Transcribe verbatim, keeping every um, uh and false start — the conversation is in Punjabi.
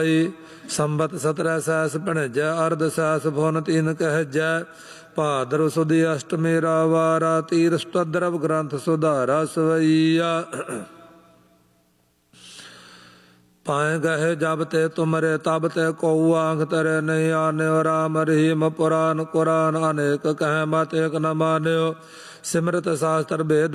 ਸੰਬਤ ਸਤਰੈ ਸੈਸ ਭਣਜੈ ਅਰਧ ਸੈਸ ਭੁਵਨ ਤੀਨ ਕਹਿਜੈ ਭਾਦਰ ਸੁਦੀ ਅਸ਼ਟਮੀ ਰਾਵਾਰਾ ਤੀਰ ਸਤਦਰਵ ਗ੍ਰੰਥ ਸੁਧਾਰਾ ਸਵਈਆ ਪਾਏ ਗਏ ਜਬ ਤੇ ਤੁਮਰੇ ਤਬ ਤੇ ਕਉ ਆਂਖ ਤਰੇ ਨਹੀਂ ਆਨਿਓ ਰਾਮ ਰਹੀਮ ਪੁਰਾਨ ਕੁਰਾਨ ਅਨੇਕ ਕਹਿ ਮਤ ਏਕ ਨ ਮਾਨਿਓ ਸਿਮਰਤ ਸ਼ਾਸਤਰ ਭੇਦ